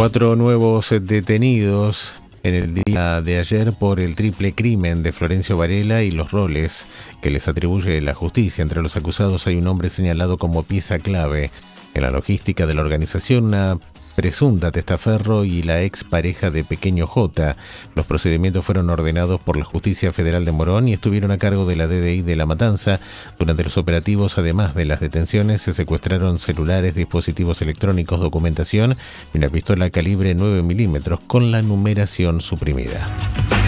4 nuevos detenidos en el día de ayer por el triple crimen de Florencio Varela y los roles que les atribuye la justicia. Entre los acusados hay un hombre señalado como pieza clave en la logística de la organización, una presunta testaferro y la expareja de Pequeño J. Los procedimientos fueron ordenados por la Justicia Federal de Morón y estuvieron a cargo de la DDI de La Matanza. Durante los operativos, además de las detenciones, se secuestraron celulares, dispositivos electrónicos, documentación y una pistola calibre 9 milímetros con la numeración suprimida.